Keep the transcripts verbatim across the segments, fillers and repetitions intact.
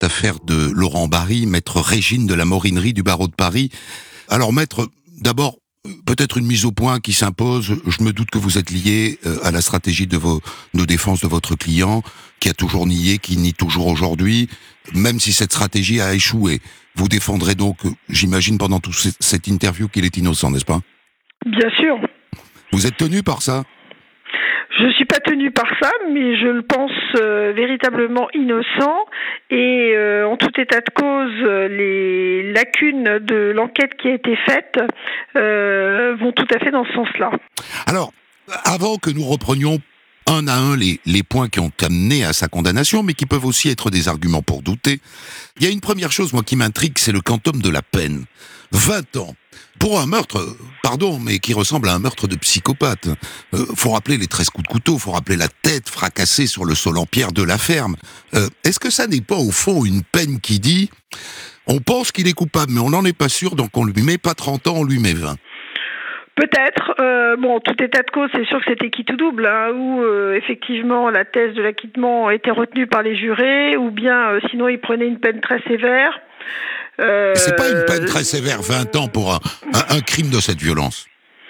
affaire de Laurent Barry, maître Régine de la Morinerie du barreau de Paris. Alors maître, d'abord, peut-être une mise au point qui s'impose. Je me doute que vous êtes lié à la stratégie de, vos, de défense de votre client, qui a toujours nié, qui nie toujours aujourd'hui, même si cette stratégie a échoué. Vous défendrez donc, j'imagine, pendant toute cette interview qu'il est innocent, n'est-ce pas ? Bien sûr. Vous êtes tenu par ça ? Je ne suis pas tenue par ça, mais je le pense euh, véritablement innocent. Et euh, en tout état de cause, les lacunes de l'enquête qui a été faite euh, vont tout à fait dans ce sens-là. Alors, avant que nous reprenions un à un les, les points qui ont amené à sa condamnation, mais qui peuvent aussi être des arguments pour douter, il y a une première chose, moi, qui m'intrigue, c'est le quantum de la peine. vingt ans. Pour un meurtre, pardon, mais qui ressemble à un meurtre de psychopathe. Euh, faut rappeler les treize coups de couteau, faut rappeler la tête fracassée sur le sol en pierre de la ferme. Euh, est-ce que ça n'est pas, au fond, une peine qui dit « on pense qu'il est coupable, mais on n'en est pas sûr, donc on lui met pas trente ans, on lui met vingt ». Peut-être. Euh, bon, tout état de cause, c'est sûr que c'était quitte ou double, hein, où euh, effectivement la thèse de l'acquittement était retenue par les jurés, ou bien euh, sinon ils prenaient une peine très sévère. Euh... C'est pas une peine très sévère, vingt ans pour un, un, un crime de cette violence.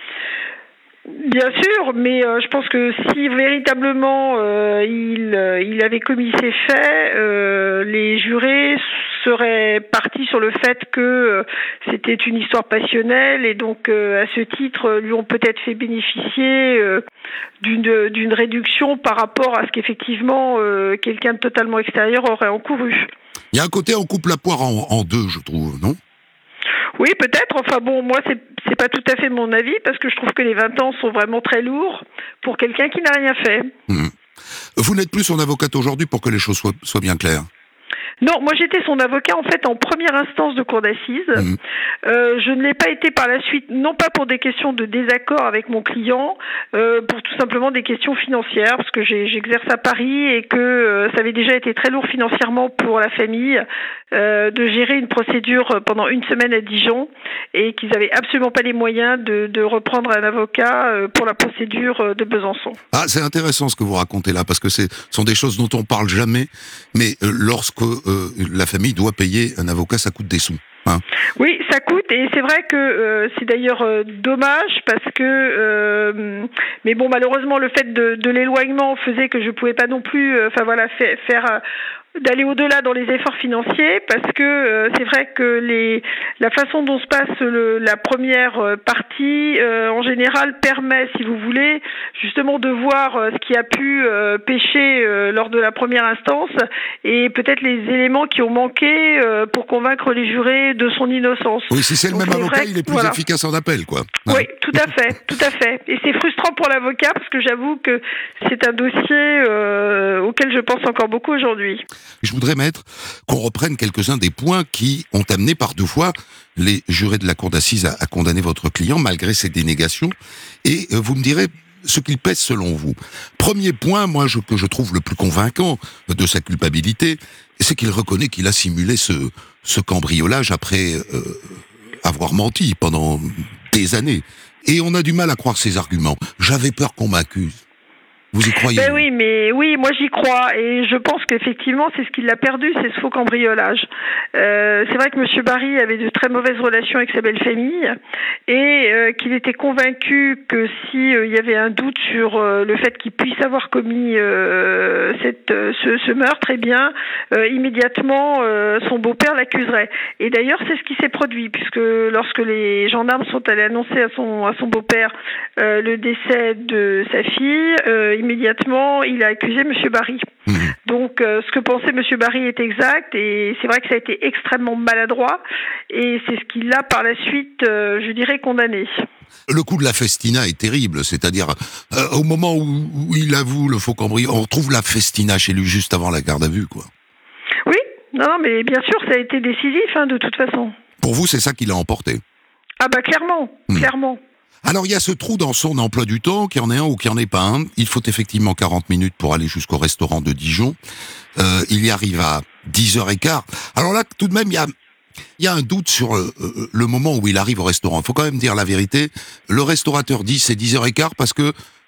Bien sûr, mais euh, je pense que si véritablement euh, il, euh, il avait commis ces faits, euh, les jurés seraient partis sur le fait que euh, c'était une histoire passionnelle et donc euh, à ce titre lui ont peut-être fait bénéficier euh, d'une, d'une réduction par rapport à ce qu'effectivement euh, quelqu'un de totalement extérieur aurait encouru. Il y a un côté on coupe la poire en, en deux, je trouve, non ? Oui, peut-être. Enfin bon, moi, c'est, c'est pas tout à fait mon avis, parce que je trouve que les vingt ans sont vraiment très lourds pour quelqu'un qui n'a rien fait. Mmh. Vous n'êtes plus son avocate aujourd'hui pour que les choses soient, soient bien claires ? Non, moi j'étais son avocat en fait en première instance de cour d'assises. Mmh. Euh, je ne l'ai pas été par la suite, non pas pour des questions de désaccord avec mon client, euh, pour tout simplement des questions financières, parce que j'ai, j'exerce à Paris et que euh, ça avait déjà été très lourd financièrement pour la famille euh, de gérer une procédure pendant une semaine à Dijon et qu'ils n'avaient absolument pas les moyens de, de reprendre un avocat euh, pour la procédure de Besançon. Ah, c'est intéressant ce que vous racontez là, parce que ce sont des choses dont on parle jamais, mais euh, lorsque Euh, la famille doit payer un avocat, ça coûte des sous. Hein. Oui, ça coûte et c'est vrai que euh, c'est d'ailleurs euh, dommage parce que, euh, mais bon, malheureusement, le fait de, de l'éloignement faisait que je pouvais pas non plus, enfin euh, voilà, faire, faire euh, d'aller au-delà dans les efforts financiers parce que euh, c'est vrai que les, la façon dont se passe le, la première partie, euh, en général, permet, si vous voulez, justement de voir euh, ce qui a pu euh, pécher euh, lors de la première instance et peut-être les éléments qui ont manqué euh, pour convaincre les jurés de son innocence. Oui, si c'est le Donc, même c'est avocat, vrai, il est plus voilà. efficace en appel, quoi. Hein. Oui, tout à fait, tout à fait. Et c'est frustrant pour l'avocat parce que j'avoue que c'est un dossier euh, auquel je pense encore beaucoup aujourd'hui. Je voudrais, maître, qu'on reprenne quelques-uns des points qui ont amené par deux fois les jurés de la cour d'assises à, à condamner votre client, malgré ses dénégations. Et euh, vous me direz ce qu'il pèse selon vous. Premier point, moi, je, que je trouve le plus convaincant de sa culpabilité, c'est qu'il reconnaît qu'il a simulé ce, ce cambriolage après euh, avoir menti pendant des années. Et on a du mal à croire ses arguments. J'avais peur qu'on m'accuse. Vous y croyez ? Ben oui, mais oui, moi j'y crois et je pense qu'effectivement c'est ce qui l'a perdu, c'est ce faux cambriolage. Euh, c'est vrai que Monsieur Barry avait de très mauvaises relations avec sa belle famille et euh, qu'il était convaincu que si euh, il y avait un doute sur euh, le fait qu'il puisse avoir commis euh, cette, euh, ce, ce meurtre, eh bien euh, immédiatement euh, son beau-père l'accuserait. Et d'ailleurs c'est ce qui s'est produit puisque lorsque les gendarmes sont allés annoncer à son à son beau-père euh, le décès de sa fille. Euh, Immédiatement, il a accusé Monsieur Barry. Mmh. Donc, euh, ce que pensait Monsieur Barry est exact, et c'est vrai que ça a été extrêmement maladroit, et c'est ce qui l'a par la suite, euh, je dirais, condamné. Le coup de la festina est terrible, c'est-à-dire euh, au moment où, où il avoue le faux cambriolage, on retrouve la festina chez lui juste avant la garde à vue, quoi. Oui, non, mais bien sûr, ça a été décisif, hein, de toute façon. Pour vous, c'est ça qui l'a emporté ? Ah bah clairement, mmh. clairement. Alors, il y a ce trou dans son emploi du temps, qu'il y en ait un ou qu'il n'y en ait pas un. Il faut effectivement quarante minutes pour aller jusqu'au restaurant de Dijon. Euh, il y arrive à dix heures quinze. Alors là, tout de même, il y a, il y a un doute sur euh, le moment où il arrive au restaurant. Il faut quand même dire la vérité. Le restaurateur dit c'est dix heures quinze parce que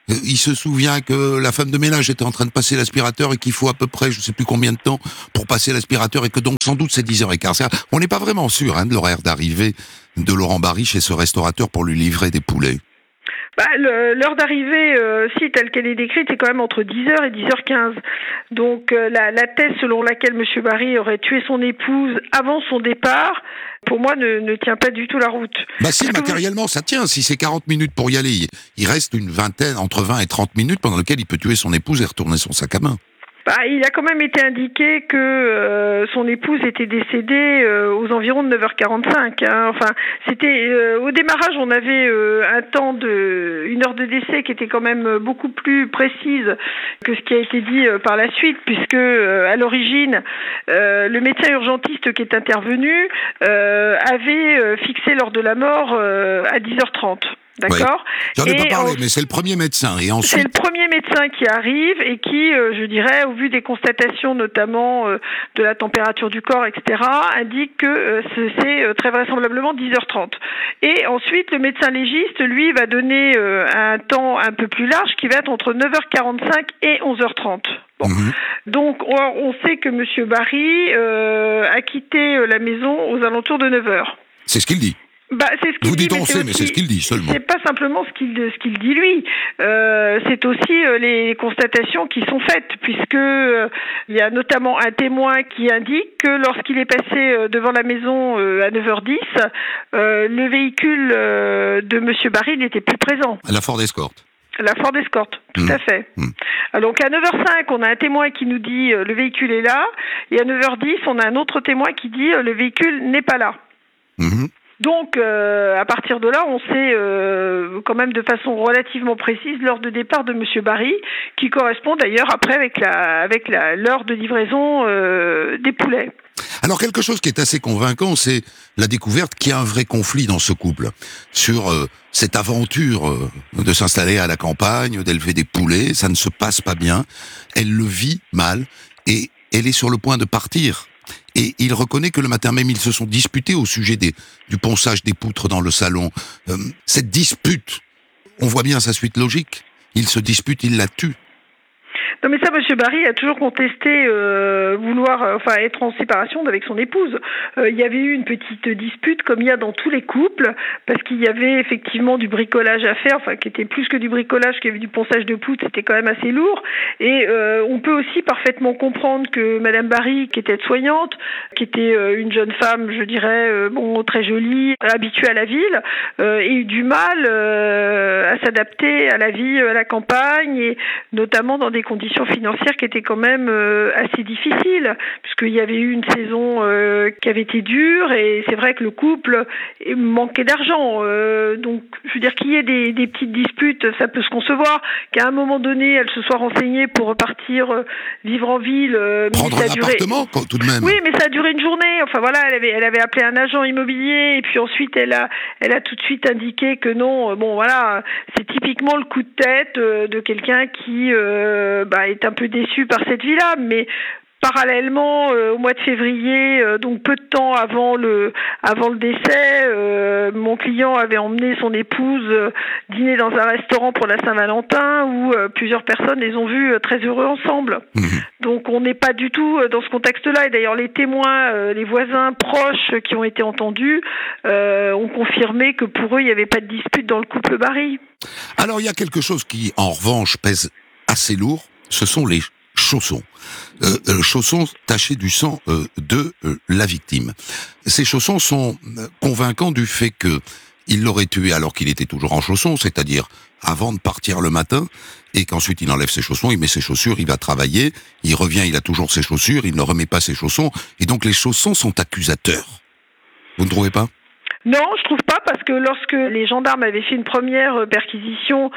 Euh, il se souvient que la femme de ménage était en train de passer l'aspirateur et qu'il faut à peu près, je sais plus combien de temps, pour passer l'aspirateur et que donc sans doute c'est dix heures quinze. On n'est pas vraiment sûr hein, de l'horaire d'arrivée de Laurent Barry chez ce restaurateur pour lui livrer des poulets. Bah, le, l'heure d'arrivée, euh, si telle qu'elle est décrite, est quand même entre dix heures et dix heures quinze. Donc euh, la, la thèse selon laquelle M. Barry aurait tué son épouse avant son départ, pour moi, ne, ne tient pas du tout la route. Bah si, matériellement, ça tient. Si c'est quarante minutes pour y aller, il, il reste une vingtaine, entre vingt et trente minutes pendant lesquelles il peut tuer son épouse et retourner son sac à main. Bah, il a quand même été indiqué que euh, son épouse était décédée euh, aux environs de neuf heures quarante-cinq. Hein. Enfin, c'était euh, au démarrage, on avait euh, un temps de une heure de décès qui était quand même beaucoup plus précise que ce qui a été dit euh, par la suite, puisque euh, à l'origine, euh, le médecin urgentiste qui est intervenu euh, avait euh, fixé l'heure de la mort euh, à dix heures trente. D'accord. Ouais. J'en ai et pas parlé, on... mais c'est le premier médecin. Et ensuite... C'est le premier médecin qui arrive et qui, euh, je dirais, au vu des constatations notamment euh, de la température du corps, et cetera, indique que euh, c'est euh, très vraisemblablement dix heures trente. Et ensuite, le médecin légiste, lui, va donner euh, un temps un peu plus large qui va être entre neuf heures quarante-cinq et onze heures trente. Bon. Mmh. Donc, on, on sait que M. Barry euh, a quitté la maison aux alentours de neuf heures. C'est ce qu'il dit. Bah, c'est ce qu'il Vous dit, dites on sait, mais c'est ce qu'il dit seulement. C'est pas simplement ce qu'il, ce qu'il dit lui. Euh, c'est aussi euh, les constatations qui sont faites, puisque euh, il y a notamment un témoin qui indique que lorsqu'il est passé euh, devant la maison euh, à neuf heures dix, euh, le véhicule euh, de M. Barry n'était plus présent. La Ford Escort. La Ford Escort, tout mmh. à fait. Mmh. Donc à neuf heures cinq, on a un témoin qui nous dit euh, le véhicule est là, et à neuf heures dix, on a un autre témoin qui dit euh, le véhicule n'est pas là. Mmh. Donc, euh, à partir de là, on sait euh, quand même de façon relativement précise l'heure de départ de M. Barry, qui correspond d'ailleurs après avec la, avec la, l'heure de livraison euh, des poulets. Alors, quelque chose qui est assez convaincant, c'est la découverte qu'il y a un vrai conflit dans ce couple sur euh, cette aventure euh, de s'installer à la campagne, d'élever des poulets. Ça ne se passe pas bien. Elle le vit mal et elle est sur le point de partir. Et il reconnaît que le matin même, ils se sont disputés au sujet des, du ponçage des poutres dans le salon. Euh, cette dispute, on voit bien sa suite logique. Ils se disputent, il la tue. Non mais ça, M. Barry a toujours contesté euh, vouloir, euh, enfin, être en séparation avec son épouse. Euh, il y avait eu une petite dispute, comme il y a dans tous les couples, parce qu'il y avait effectivement du bricolage à faire, enfin, qui était plus que du bricolage, qu'il y avait du ponçage de poutres, c'était quand même assez lourd. Et euh, on peut aussi parfaitement comprendre que Mme Barry, qui était aide-soignante, qui était euh, une jeune femme, je dirais, euh, bon, très jolie, habituée à la ville, euh, ait eu du mal euh, à s'adapter à la vie à la campagne, et notamment dans des conditions financières qui étaient quand même euh, assez difficiles, puisqu'il y avait eu une saison euh, qui avait été dure, et c'est vrai que le couple manquait d'argent. Euh, donc, je veux dire, qu'il y ait des, des petites disputes, ça peut se concevoir, qu'à un moment donné, elle se soit renseignée pour repartir euh, vivre en ville. Euh, Prendre mais ça un a duré... appartement, tout de même. Oui, mais ça a duré une journée. Enfin voilà, elle avait, elle avait appelé un agent immobilier, et puis ensuite, elle a, elle a tout de suite indiqué que non, bon voilà, c'est typiquement le coup de tête euh, de quelqu'un qui euh, bah, est un peu déçu par cette vie-là, mais parallèlement, euh, au mois de février, euh, donc peu de temps avant le avant le décès, euh, mon client avait emmené son épouse euh, dîner dans un restaurant pour la Saint-Valentin où euh, plusieurs personnes les ont vus euh, très heureux ensemble. Mmh. Donc on n'est pas du tout dans ce contexte-là. Et d'ailleurs, les témoins, euh, les voisins proches qui ont été entendus euh, ont confirmé que pour eux, il n'y avait pas de dispute dans le couple Barry. Alors il y a quelque chose qui, en revanche, pèse assez lourd. Ce sont les chaussons. Euh, euh, chaussons tachés du sang euh, de euh, la victime. Ces chaussons sont euh, convaincants du fait que il l'aurait tué alors qu'il était toujours en chaussons, c'est-à-dire avant de partir le matin, et qu'ensuite il enlève ses chaussons, il met ses chaussures, il va travailler, il revient, il a toujours ses chaussures, il ne remet pas ses chaussons, et donc les chaussons sont accusateurs. Vous ne trouvez pas ? Non, je trouve pas, parce que lorsque les gendarmes avaient fait une première perquisition,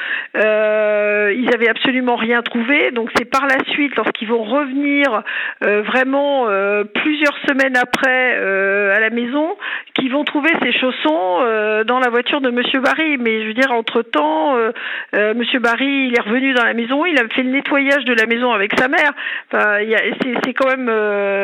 euh, ils avaient absolument rien trouvé. Donc c'est par la suite, lorsqu'ils vont revenir euh, vraiment euh, plusieurs semaines après euh, à la maison, qu'ils vont trouver ces chaussons euh, dans la voiture de Monsieur Barry. Mais je veux dire, entre-temps, euh, euh, Monsieur Barry, il est revenu dans la maison, il a fait le nettoyage de la maison avec sa mère. Enfin, il y a, c'est, c'est quand même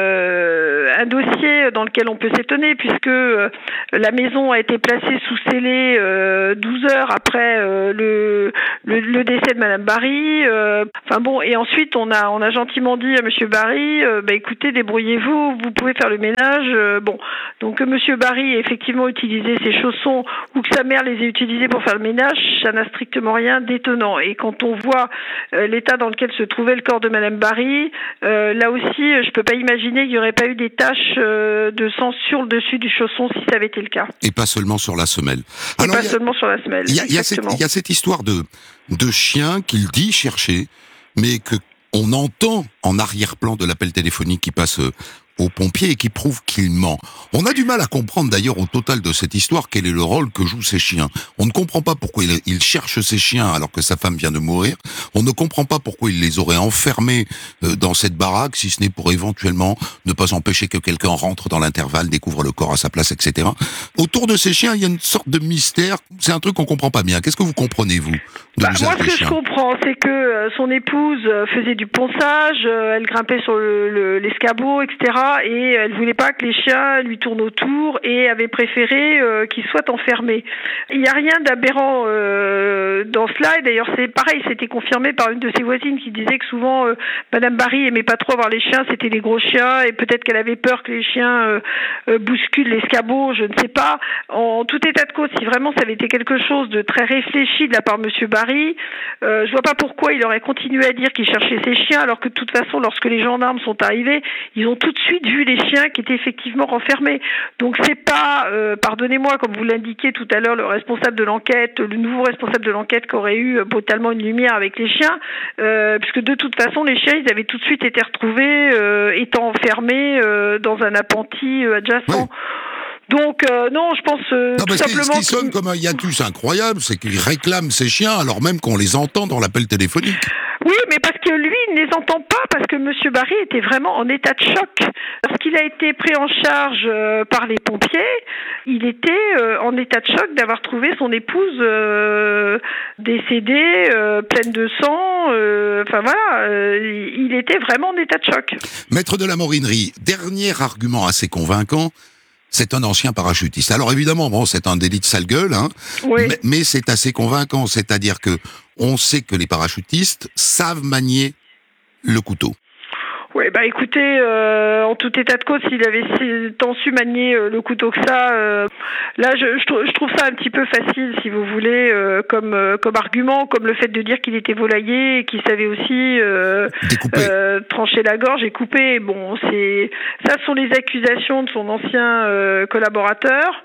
euh, un dossier dans lequel on peut s'étonner, puisque euh, la maison a été placée sous scellé euh, douze heures après euh, le, le, le décès de Madame Barry. Euh, enfin bon, et ensuite on a on a gentiment dit à Monsieur Barry, euh, bah écoutez, débrouillez-vous, vous pouvez faire le ménage. Euh, bon, donc que Monsieur Barry ait effectivement utilisé ses chaussons ou que sa mère les ait utilisés pour faire le ménage, ça n'a strictement rien d'étonnant. Et quand on voit euh, l'état dans lequel se trouvait le corps de Madame Barry, euh, là aussi, je peux pas imaginer qu'il n'y aurait pas eu des taches euh, de sang sur le dessus du chausson si ça avait été le cas. Et pas seulement sur la semelle. Et Alors, pas a, seulement sur la semelle. Il y, y, y a cette histoire de, de chien qu'il dit chercher, mais que on entend en arrière-plan de l'appel téléphonique qui passe aux pompiers et qui prouve qu'il ment. On a du mal à comprendre d'ailleurs au total de cette histoire quel est le rôle que jouent ces chiens. On ne comprend pas pourquoi il, il cherche ces chiens alors que sa femme vient de mourir. On ne comprend pas pourquoi il les aurait enfermés euh, dans cette baraque, si ce n'est pour éventuellement ne pas empêcher que quelqu'un rentre dans l'intervalle, découvre le corps à sa place, et cetera. Autour de ces chiens, il y a une sorte de mystère. C'est un truc qu'on comprend pas bien. Qu'est-ce que vous comprenez, vous, de bah, Moi, ce que chiens je comprends, c'est que euh, son épouse euh, faisait du ponçage, euh, elle grimpait sur le, le, l'escabeau, et cetera. Et elle voulait pas que les chiens lui tournent autour et avait préféré euh, qu'ils soient enfermés. Il n'y a rien d'aberrant euh, dans cela, et d'ailleurs c'est pareil, c'était confirmé par une de ses voisines qui disait que souvent euh, Madame Barry aimait pas trop avoir les chiens, c'était les gros chiens, et peut-être qu'elle avait peur que les chiens euh, euh, bousculent l'escabeau, je ne sais pas. En tout état de cause, si vraiment ça avait été quelque chose de très réfléchi de la part de Monsieur Barry, euh, je vois pas pourquoi il aurait continué à dire qu'il cherchait ses chiens, alors que de toute façon, lorsque les gendarmes sont arrivés, ils ont tout de suite vu les chiens qui étaient effectivement renfermés. Donc c'est pas, euh, pardonnez-moi, comme vous l'indiquiez tout à l'heure, le responsable de l'enquête, le nouveau responsable de l'enquête qui aurait eu brutalement une lumière avec les chiens, euh, puisque de toute façon les chiens, ils avaient tout de suite été retrouvés euh, étant enfermés euh, dans un appentis euh, adjacent. Oui. Donc euh, non, je pense euh, non, tout simplement. Ce qui sonne comme un hiatus incroyable, c'est qu'il réclame ses chiens alors même qu'on les entend dans l'appel téléphonique. Oui, mais parce que lui, il ne les entend pas, parce que Monsieur Barry était vraiment en état de choc. Lorsqu'il a été pris en charge euh, par les pompiers, il était euh, en état de choc d'avoir trouvé son épouse euh, décédée, euh, pleine de sang. Euh, enfin voilà, euh, il était vraiment en état de choc. Maître de la Morinerie, dernier argument assez convaincant. C'est un ancien parachutiste. Alors évidemment, bon, c'est un délit de sale gueule, hein, oui. mais, mais c'est assez convaincant. C'est-à-dire que on sait que les parachutistes savent manier le couteau. Oui, bah écoutez, euh, en tout état de cause, s'il avait tant su manier euh, le couteau que ça, euh, là, je, je, trouve, je trouve ça un petit peu facile, si vous voulez, euh, comme euh, comme argument, comme le fait de dire qu'il était volailler et qu'il savait aussi euh, euh, trancher la gorge et couper. Bon, c'est ça, ce sont les accusations de son ancien euh, collaborateur.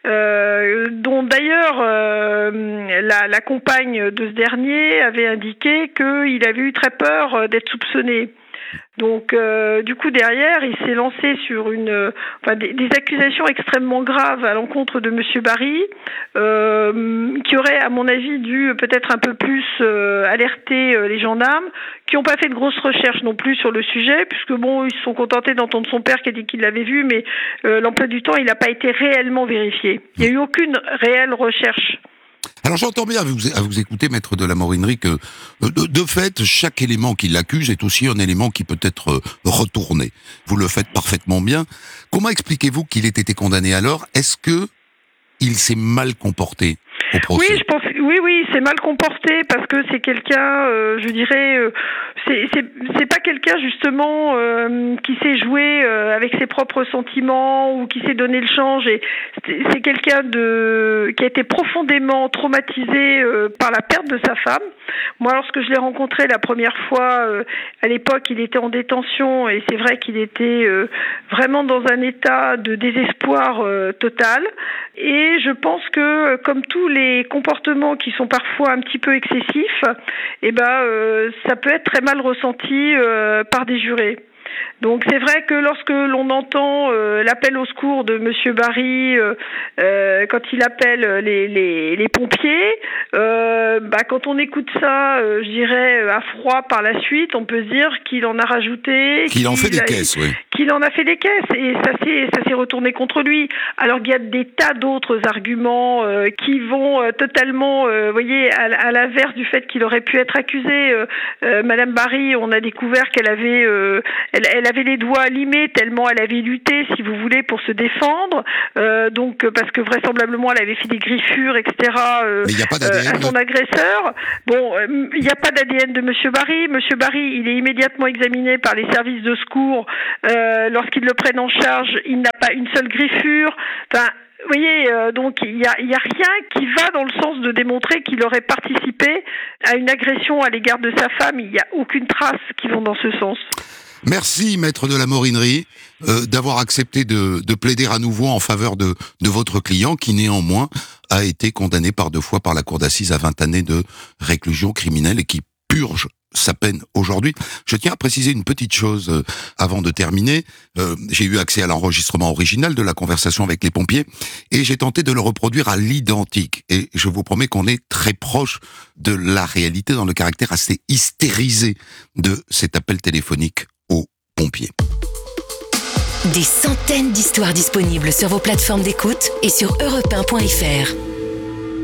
Euh, dont d'ailleurs euh, la, la compagne de ce dernier avait indiqué qu'il avait eu très peur d'être soupçonné. Donc, euh, du coup, derrière, il s'est lancé sur une, enfin, des, des accusations extrêmement graves à l'encontre de Monsieur Barry, euh, qui aurait, à mon avis, dû peut-être un peu plus euh, alerter euh, les gendarmes, qui n'ont pas fait de grosses recherches non plus sur le sujet, puisque bon, ils se sont contentés d'entendre son père qui a dit qu'il l'avait vu, mais euh, l'emploi du temps, il n'a pas été réellement vérifié. Il n'y a eu aucune réelle recherche. Alors j'entends bien à vous, à vous écouter, maître de la Morinerie, que de, de fait, chaque élément qui l'accuse est aussi un élément qui peut être retourné. Vous le faites parfaitement bien. Comment expliquez-vous qu'il ait été condamné alors ? Est-ce que il s'est mal comporté au procès ? Oui, je pense, oui, oui, c'est mal comporté parce que c'est quelqu'un, euh, je dirais, euh, c'est, c'est, c'est pas quelqu'un justement euh, qui sait jouer euh, avec ses propres sentiments ou qui sait donner le change. Et c'est, c'est quelqu'un de qui a été profondément traumatisé euh, par la perte de sa femme. Moi, lorsque je l'ai rencontré la première fois, euh, à l'époque, il était en détention et c'est vrai qu'il était euh, vraiment dans un état de désespoir euh, total. Et je pense que, comme tous les comportements qui sont parfois un petit peu excessifs, eh ben, euh, ça peut être très mal ressenti euh, par des jurés. Donc c'est vrai que lorsque l'on entend euh, l'appel au secours de Monsieur Barry, euh, euh, quand il appelle les, les, les pompiers, euh, bah, quand on écoute ça, euh, je dirais à froid par la suite, on peut se dire qu'il en a rajouté, qu'il en fait des a, caisses, oui. Qu'il en a fait des caisses, et ça s'est, ça s'est retourné contre lui. Alors qu'il y a des tas d'autres arguments euh, qui vont euh, totalement, euh, voyez, à, à l'inverse du fait qu'il aurait pu être accusé. Euh, euh, Madame Barry, on a découvert qu'elle avait, euh, elle, elle avait les doigts limés tellement elle avait lutté, si vous voulez, pour se défendre. Euh, donc parce que vraisemblablement elle avait fait des griffures, et cetera. Euh, Mais il n'y a pas d'A D N euh, à son agresseur. Bon, euh, il n'y a pas d'A D N de Monsieur Barry. Monsieur Barry, il est immédiatement examiné par les services de secours. Euh, lorsqu'ils le prennent en charge, il n'a pas une seule griffure. Enfin, vous voyez, euh, donc il y a, y a rien qui va dans le sens de démontrer qu'il aurait participé à une agression à l'égard de sa femme. Il n'y a aucune trace qui vont dans ce sens. Merci, maître de la Morinerie, euh, d'avoir accepté de, de plaider à nouveau en faveur de, de votre client, qui néanmoins a été condamné par deux fois par la cour d'assises à vingt années de réclusion criminelle et qui purge sa peine aujourd'hui. Je tiens à préciser une petite chose euh, avant de terminer. Euh, j'ai eu accès à l'enregistrement original de la conversation avec les pompiers et j'ai tenté de le reproduire à l'identique. Et je vous promets qu'on est très proche de la réalité dans le caractère assez hystérisé de cet appel téléphonique aux pompiers. Des centaines d'histoires disponibles sur vos plateformes d'écoute et sur europe un point f r.